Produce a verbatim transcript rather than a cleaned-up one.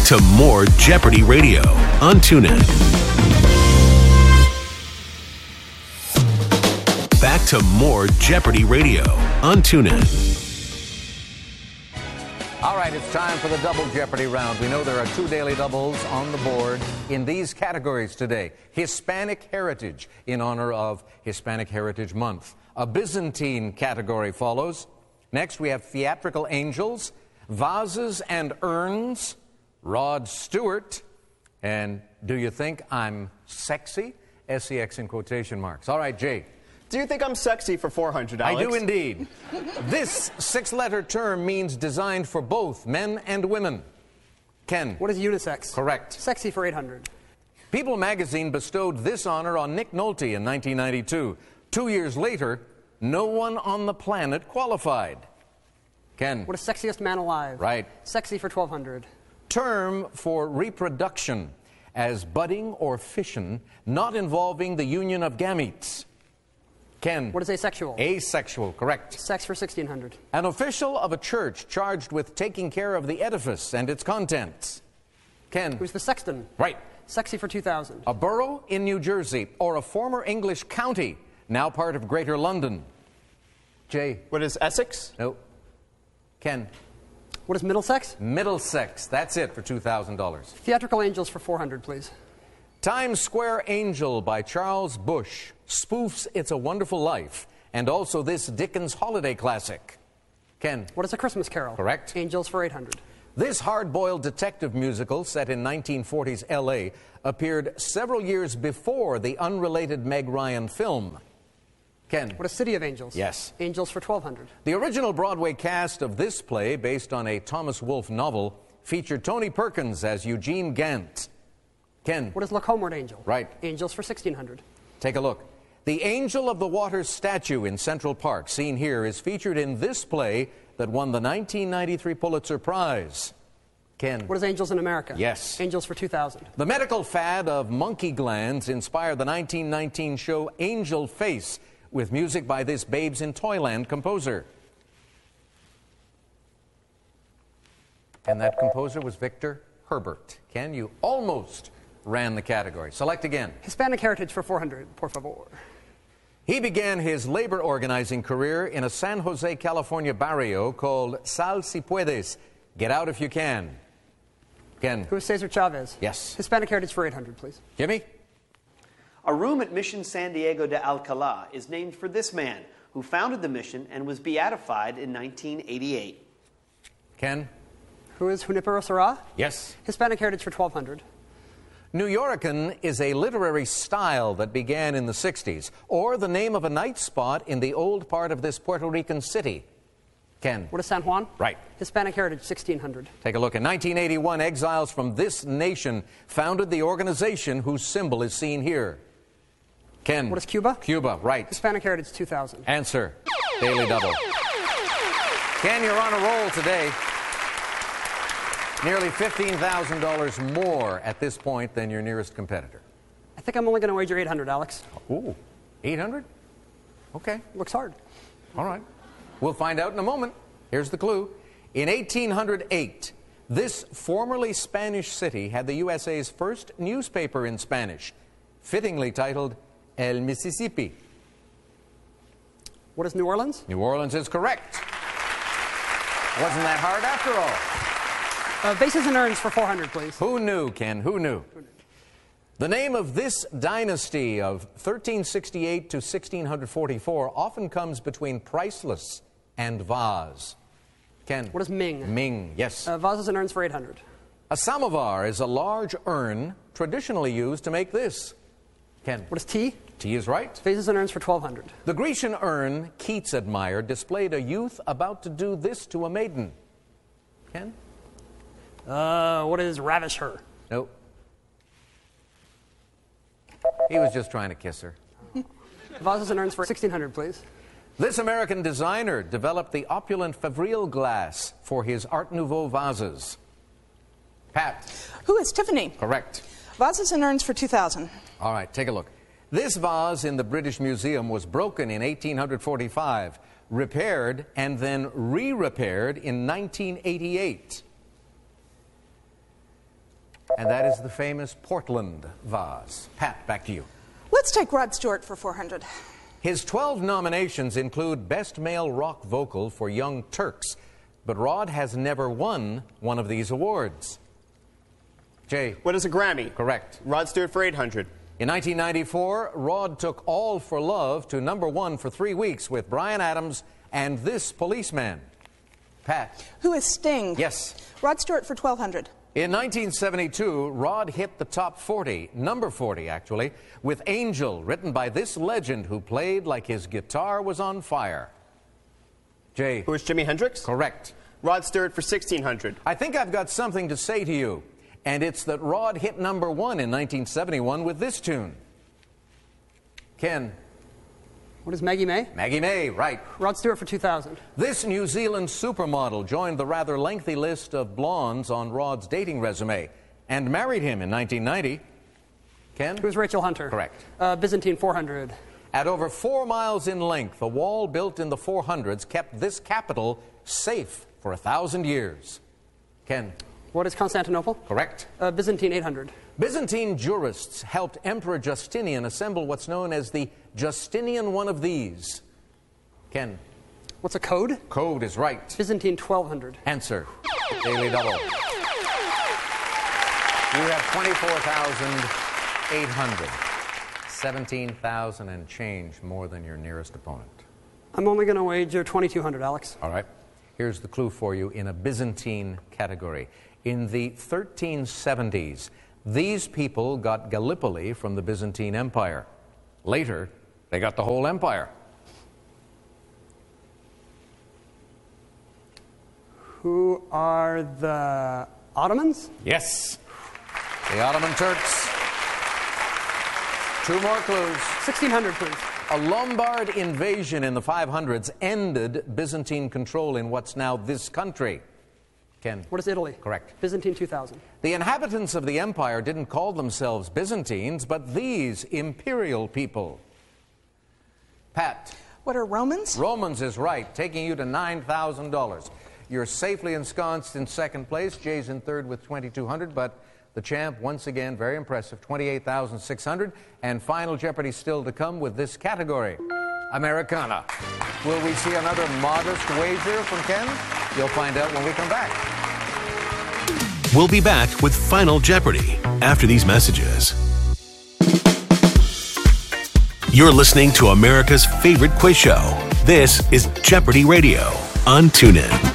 to more Jeopardy Radio on TuneIn. Back to more Jeopardy Radio on TuneIn. All right, it's time for the Double Jeopardy round. We know there are two daily doubles on the board in these categories today. Hispanic Heritage, in honor of Hispanic Heritage Month. A Byzantine category follows. Next, we have Theatrical Angels, Vases and Urns, Rod Stewart, and Do You Think I'm Sexy? S E X in quotation marks. All right, Jay. Do you think I'm sexy for four hundred, Alex? I do indeed. This six-letter term means designed for both men and women. Ken. What is unisex? Correct. Sexy for eight hundred. People magazine bestowed this honor on Nick Nolte in nineteen ninety-two. Two years later, no one on the planet qualified. Ken. What is sexiest man alive? Right. Sexy for twelve hundred. Term for reproduction as budding or fission, not involving the union of gametes. Ken. What is asexual? Asexual, correct. Sex for sixteen hundred. An official of a church charged with taking care of the edifice and its contents. Ken. Who's the sexton? Right. Sexy for two thousand. A borough in New Jersey or a former English county, now part of Greater London. Jay. What is Essex? No. Ken. What is Middlesex? Middlesex. That's it for two thousand dollars. Theatrical Angels for four hundred, please. Times Square Angel by Charles Busch spoofs It's a Wonderful Life and also this Dickens holiday classic. Ken. What is A Christmas Carol? Correct. Angels for eight hundred. This hard-boiled detective musical set in nineteen forties L A appeared several years before the unrelated Meg Ryan film. Ken. What is City of Angels? Yes. Angels for twelve hundred. The original Broadway cast of this play, based on a Thomas Wolfe novel, featured Tony Perkins as Eugene Gant. Ken. What is Look Homeward Angel? Right. Angels for sixteen hundred. Take a look. The Angel of the Waters statue in Central Park, seen here, is featured in this play that won the nineteen ninety-three Pulitzer Prize. Ken. What is Angels in America? Yes. Angels for two thousand. The medical fad of monkey glands inspired the nineteen nineteen show Angel Face, with music by this Babes in Toyland composer. And that composer was Victor Herbert. Ken, you almost ran the category. Select again. Hispanic Heritage for four hundred, por favor. He began his labor organizing career in a San Jose, California barrio called Sal Si Puedes. Get out if you can. Ken. Who is Cesar Chavez? Yes. Hispanic Heritage for eight hundred, please. Jimmy? A room at Mission San Diego de Alcalá is named for this man who founded the mission and was beatified in nineteen eighty-eight. Ken? Who is Junipero Serra? Yes. Hispanic Heritage for twelve hundred. New Yorkan is a literary style that began in the sixties, or the name of a night spot in the old part of this Puerto Rican city. Ken. What is San Juan? Right. Hispanic Heritage, sixteen hundred. Take a look. In nineteen eighty-one, exiles from this nation founded the organization whose symbol is seen here. Ken. What is Cuba? Cuba, right. Hispanic Heritage, two thousand. Answer. Daily double. Ken, you're on a roll today. Nearly fifteen thousand dollars more at this point than your nearest competitor. I think I'm only going to wager eight hundred, Alex. Ooh, eight hundred? Okay. Looks hard. All right. We'll find out in a moment. Here's the clue. In eighteen oh eight, this formerly Spanish city had the U S A's first newspaper in Spanish, fittingly titled El Mississippi. What is New Orleans? New Orleans is correct. Wasn't that hard after all? Uh, bases and urns for four hundred, please. Who knew, Ken? Who knew? Who knew? The name of this dynasty of thirteen sixty-eight to sixteen forty-four often comes between Priceless and Vase. Ken? What is Ming? Ming, yes. Uh, vases and urns for eight hundred. A samovar is a large urn traditionally used to make this. Ken? What is tea? Tea is right. Vases and urns for twelve hundred. The Grecian urn Keats admired displayed a youth about to do this to a maiden. Ken? Uh, what is ravish her? Nope. He was just trying to kiss her. Vases and urns for sixteen hundred, please. This American designer developed the opulent Favril glass for his Art Nouveau vases. Pat. Who is Tiffany? Correct. Vases and urns for two thousand. All right, take a look. This vase in the British Museum was broken in eighteen forty-five, repaired, and then re-repaired in nineteen eighty-eight. and that is the famous Portland vase. Pat, back to you. Let's take Rod Stewart for four hundred. His twelve nominations include Best Male Rock Vocal for Young Turks, but Rod has never won one of these awards. Jay. What is a Grammy? Correct. Rod Stewart for eight hundred. In nineteen ninety-four, Rod took All for Love to number one for three weeks with Bryan Adams and This Policeman. Pat. Who is Sting? Yes. Rod Stewart for twelve hundred. In nineteen seventy-two, Rod hit the top forty, number forty actually, with Angel, written by this legend who played like his guitar was on fire. Jay. Who is Jimi Hendrix? Correct. Rod Stewart for sixteen hundred. I think I've got something to say to you, and it's that Rod hit number one in nineteen seventy-one with this tune. Ken. What is Maggie May? Maggie May, right. Rod Stewart for two thousand. This New Zealand supermodel joined the rather lengthy list of blondes on Rod's dating resume and married him in nineteen ninety. Ken? Who is Rachel Hunter? Correct. Uh, Byzantine four hundred. At over four miles in length, a wall built in the four hundreds kept this capital safe for a thousand years. Ken? What is Constantinople? Correct. Uh, Byzantine eight hundred. Byzantine jurists helped Emperor Justinian assemble what's known as the Justinian one of these. Ken? What's a code? Code is right. Byzantine twelve hundred. Answer. Daily double. You have twenty-four thousand eight hundred. seventeen thousand and change more than your nearest opponent. I'm only going to wager twenty-two hundred, Alex. All right. Here's the clue for you in a Byzantine category. In the thirteen seventies, these people got Gallipoli from the Byzantine Empire. Later, they got the whole empire. Who are the Ottomans? Yes. The Ottoman Turks. Two more clues. sixteen hundred, please. A Lombard invasion in the five hundreds ended Byzantine control in what's now this country. Ken? What is Italy? Correct. Byzantine two thousand. The inhabitants of the empire didn't call themselves Byzantines, but these imperial people. Pat? What are Romans? Romans is right, taking you to nine thousand dollars. You're safely ensconced in second place. Jay's in third with twenty-two hundred dollars, but the champ, once again, very impressive, twenty-eight thousand six hundred dollars. And Final Jeopardy still to come with this category, Americana. Will we see another modest wager from Ken? You'll find out when we come back. We'll be back with Final Jeopardy after these messages. You're listening to America's favorite quiz show. This is Jeopardy Radio on TuneIn.